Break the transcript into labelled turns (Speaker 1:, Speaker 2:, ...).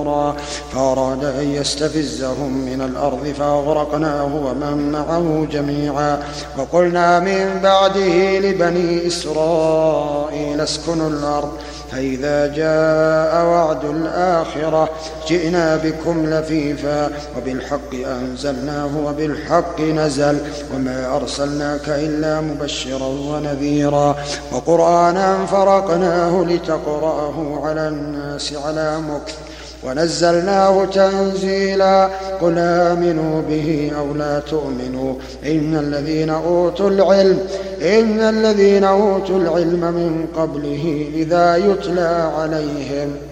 Speaker 1: فأراد أن يستفزهم من الأرض فأغرقناه ومن معه جميعا. وقلنا من بعده لبني إسرائيل اسكنوا الأرض فإذا جاء وعد الآخرة جئنا بكم لفيفا وبالحق أنزلناه وبالحق نزل وما أرسلناك إلا مبشرا ونذيرا وقرآنا فرقناه لتقرأه على الناس على مكث ونزلناه تنزيلا. قل آمنوا به أو لا تؤمنوا إن الذين أوتوا العلم من قبله إذا يتلى عليهم